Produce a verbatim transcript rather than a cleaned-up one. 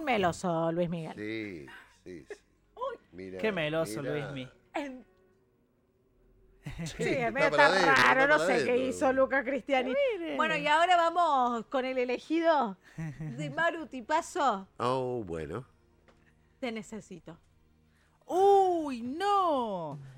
Un meloso, Luis Miguel. Sí, sí, sí. Mira, Qué meloso, mira. Luismi. En- Sí, Sí, es está medio para tan adentro, raro, está no para sé qué adentro. hizo Luca Cristiani. Bueno, y ahora vamos con el elegido de Maru Tipazo. Oh, bueno. Te necesito. ¡Uy, no!